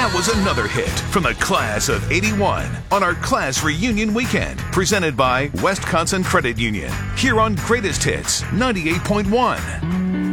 That was another hit from the class of '81 on our class reunion weekend, presented by Wisconsin Credit Union, here on Greatest Hits 98.1.